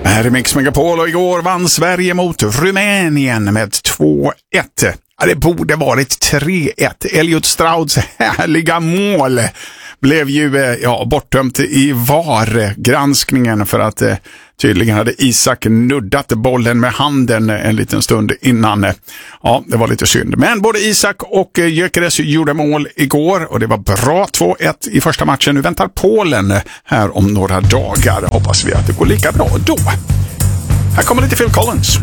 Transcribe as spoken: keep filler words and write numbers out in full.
Här är Mix Megapol och igår vann Sverige mot Rumänien med två ett. Ja, det borde varit tre ett. Elliot Strauds härliga mål blev ju ja, bortdömt i V A R-granskningen för att eh, tydligen hade Isak nuddat bollen med handen en liten stund innan. Ja, det var lite synd. Men både Isak och eh, Gyökeres gjorde mål igår och det var bra. två ett i första matchen. Nu väntar Polen här om några dagar. Hoppas vi att det går lika bra då. Här kommer lite Phil Collins.